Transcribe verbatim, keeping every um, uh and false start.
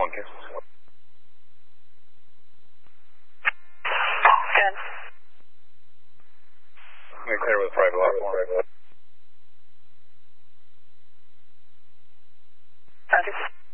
Good. You're clear with private lot one. Roger.